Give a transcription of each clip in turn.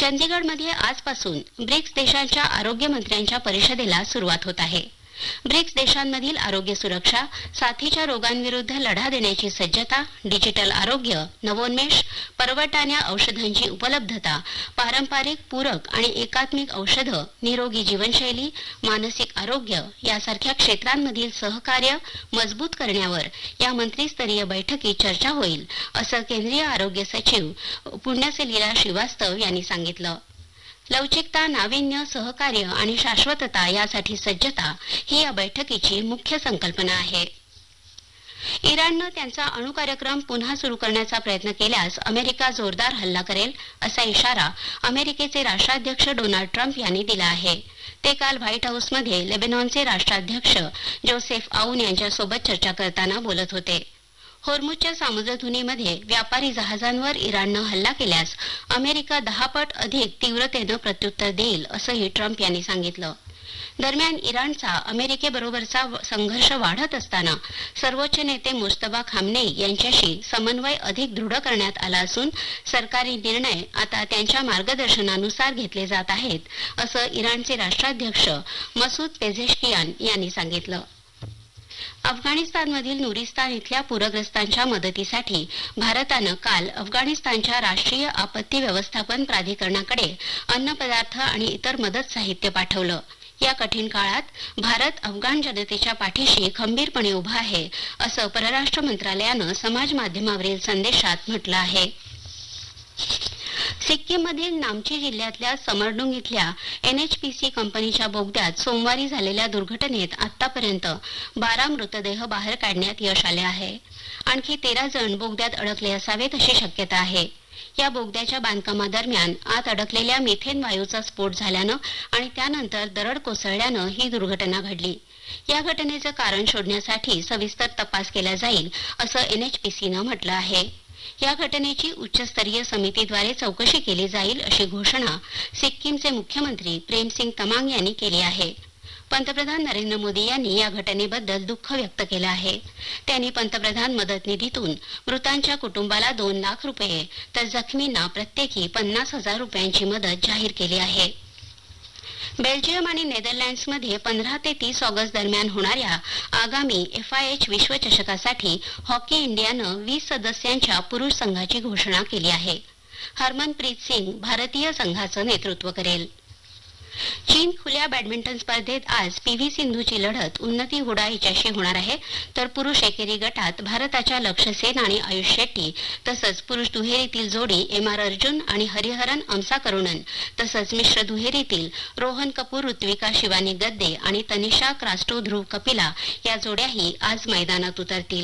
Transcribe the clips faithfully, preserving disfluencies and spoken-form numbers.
चंदीगडमध्ये आजपासून ब्रिक्स देशांच्या आरोग्य मंत्र्यांच्या परिषदेला सुरुवात होत आहे। ब्रिक्स देशांमधील आरोग्य सुरक्षा, साथीच्या रोगांविरुद्ध लढा देण्याची सज्जता, डिजिटल आरोग्य, नवोन्मेष, परवडणाऱ्या औषधांची उपलब्धता, पारंपरिक, पूरक आणि एकात्मिक औषधं, निरोगी जीवनशैली, मानसिक आरोग्य यासारख्या क्षेत्रांमधील सहकार्य मजबूत करण्यावर या मंत्रीस्तरीय बैठकीत चर्चा होईल, असं केंद्रीय आरोग्य सचिव पुण्यसलीला श्रीवास्तव यांनी सांगितलं। लवचिकता, नाविन्य, सहकार्य आणि शाश्वतता यासाठी सज्जता ही या बैठकीची मुख्य संकल्पना आहे। इराणनं त्यांचा अणु कार्यक्रम पुन्हा सुरू करण्याचा प्रयत्न केल्यास अमेरिका जोरदार हल्ला करेल, असा इशारा अमेरिकेचे राष्ट्राध्यक्ष डोनाल्ड ट्रम्प यांनी दिला आहे। ते काल व्हाईट हाऊसमध्ये लेबनॉनचे राष्ट्राध्यक्ष जोसेफ आऊन यांच्यासोबत चर्चा करताना बोलत होते। होर्मुझच्या सामुद्रधुनीमध्ये व्यापारी जहाजांवर इराणनं हल्ला केल्यास अमेरिका दहा पट अधिक तीव्रतेनं प्रत्युत्तर देईल, असंही ट्रम्प यांनी सांगितलं। दरम्यान इराणचा अमेरिकेबरोबरचा संघर्ष वाढत असताना सर्वोच्च नेते मुस्तफा खामनेई यांच्याशी समन्वय अधिक दृढ करण्यात आला असून सरकारी निर्णय आता त्यांच्या मार्गदर्शनानुसार घेतले जात आहेत, असं इराणचे राष्ट्राध्यक्ष मसूद पेझेश्कियान यांनी सांगितलं। अफगाणिस्तानमधील नुरिस्तान इथल्या पूरग्रस्तांच्या मदतीसाठी भारतानं काल अफगाणिस्तानच्या राष्ट्रीय आपत्ती व्यवस्थापन प्राधिकरणाकडे अन्नपदार्थ आणि इतर मदत साहित्य पाठवलं। या कठीण काळात भारत अफगाण जनतेच्या पाठीशी खंबीरपणे उभा आहे, असं परराष्ट्र मंत्रालयानं समाज माध्यमावरील संदेशात म्हटलं आहे। सिक्कीममधील नामची जिल्ह्यातल्या समरडुंग इथल्या एनएचपीसी कंपनीच्या बोगद्यात सोमवारी झालेल्या दुर्घटनेत आतापर्यंत बारा मृतदेह बाहेर काढण्यात यश आले आहे। आणखी तेरा जण बोगद्यात अडकले असावेत अशी शक्यता आहे। या बोगद्याच्या बांधकामादरम्यान आत अडकलेल्या मिथेन वायूचा स्फोट झाल्यानं आणि त्यानंतर दरड कोसळल्यानं ही दुर्घटना घडली। या घटनेचं कारण शोधण्यासाठी सविस्तर तपास केला जाईल, असं एनएचपीसीनं म्हटलं आहे। या घटनेची उच्चस्तरीय समितीद्वारे चौकशी केली जाईल, अशी घोषणा सिक्कीमचे मुख्यमंत्री प्रेमसिंग तमांग यांनी केली आहे। पंतप्रधान नरेंद्र मोदी यांनी या घटनेबद्दल दुःख व्यक्त केलं आहे। त्यांनी पंतप्रधान मदत निधीतून मृतांच्या कुटुंबाला दोन लाख रुपये तर जखमींना प्रत्येकी पन्नास हजार रुपयांची मदत जाहीर केली आहे। बेल्जियम आणि नेदरलँड्समध्ये पंधरा ते तीस ऑगस्ट दरम्यान होणाऱ्या आगामी एफआयएच विश्वचषकासाठी हॉकी इंडियानं वीस सदस्यांच्या पुरुष संघाची घोषणा केली आहे। हरमनप्रीत सिंग भारतीय संघाचं नेतृत्व करेल। चीन खुल्या बॅडमिंटन स्पर्धेत आज पीव्ही सिंधूची लढत उन्नती हुडा हिच्याशी होणार आहे, तर पुरुष एकेरी गटात भारताच्या लक्ष्य सेन आणि आयुष शेट्टी तसंच पुरुष दुहेरीतील जोडी एम आर अर्जुन आणि हरिहरन अमसा करुणन तसंच मिश्र दुहेरीतील रोहन कपूर, ऋत्विका शिवानी गद्दे आणि तनिषा क्रास्टो ध्रुव कपिला या जोड्याही आज मैदानात उतरतील।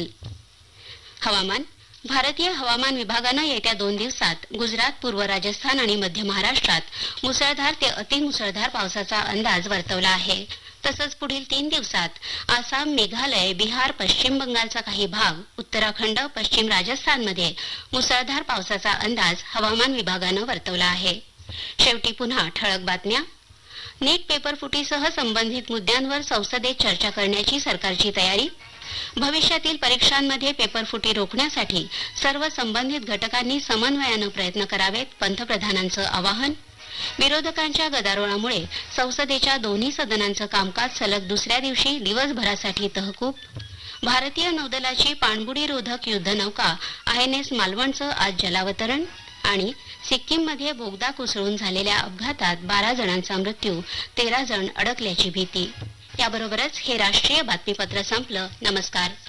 हवामान भारतीय हवामान विभागानं येत्या दोन दिवसात गुजरात, पूर्व राजस्थान आणि मध्य महाराष्ट्रात मुसळधार ते अतिमुसळधार पावसाचा अंदाज वर्तवला आहे। तसंच पुढील तीन दिवसात आसाम, मेघालय, बिहार, पश्चिम बंगालचा काही भाग, उत्तराखंड, पश्चिम राजस्थानमध्ये मुसळधार पावसाचा अंदाज हवामान विभागानं वर्तवला आहे। शेवटी पुन्हा ठळक बातम्या। नीट पेपर फुटीसह संबंधित मुद्द्यांवर संसदेत चर्चा करण्याची सरकारची तयारी। भविष्यातील परीक्षांमध्ये पेपरफुटी रोखण्यासाठी सर्व संबंधित घटकांनी समन्वयानं प्रयत्न करावेत, पंतप्रधानांचं आवाहन। विरोधकांच्या गदारोळामुळे संसदेच्या दोन्ही सदनांचं कामकाज सलग दुसऱ्या दिवशी दिवसभरासाठी तहकूब। भारतीय नौदलाची पाणबुडीरोधक युद्धनौका आयएनएस मालवणचं आज जलावतरण आणि सिक्कीममध्ये बोगदा कोसळून झालेल्या अपघातात बारा जणांचा मृत्यू, तेरा जण अडकल्याची भीती। याबरोबरच हे राष्ट्रीय बातमीपत्र संपलं। नमस्कार।